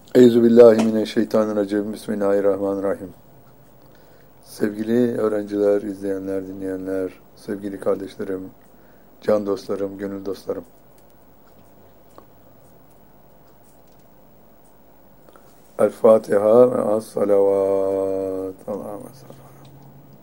Euzubillahimineşşeytanirracim. Bismillahirrahmanirrahim. Sevgili öğrenciler, izleyenler, dinleyenler, sevgili kardeşlerim, can dostlarım, gönül dostlarım. El Fatiha ve as salavat. Allah'a emanet.